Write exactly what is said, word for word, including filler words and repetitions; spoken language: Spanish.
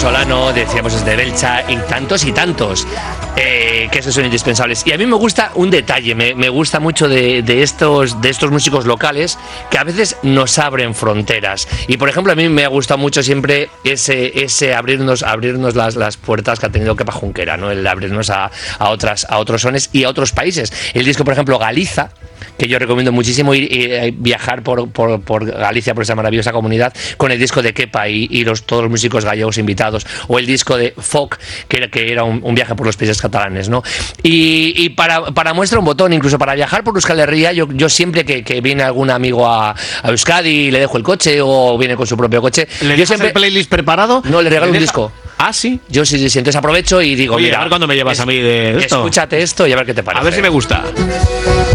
Solano, decíamos desde Belcha y tantos y tantos eh, que esos son indispensables. Y a mí me gusta un detalle, me, me gusta mucho de, de, estos, de estos músicos locales que a veces nos abren fronteras. Y por ejemplo, a mí me ha gustado mucho siempre ese, ese abrirnos, abrirnos las, las puertas que ha tenido Kepa Junquera, ¿no? El abrirnos a, a, otras, a otros sones y a otros países. El disco, por ejemplo, Galiza, que yo recomiendo muchísimo ir, ir viajar por, por, por Galicia, por esa maravillosa comunidad, con el disco de Kepa y, y los, todos los músicos gallegos invitados, o el disco de Foc, que era, que era un, un viaje por los países catalanes, ¿no? Y, y para, para muestra un botón, incluso para viajar por Euskal Herria, yo, yo siempre que, que viene algún amigo a, a Euskadi, le dejo el coche o viene con su propio coche. ¿Le dejas el playlist preparado? No, le regalo ¿Le un deja? disco. Ah, sí. Yo sí, sí, sí, entonces aprovecho y digo, oye, mira, a ver cuándo me llevas es, a mí de esto. Escúchate esto y a ver qué te parece. A ver si me gusta.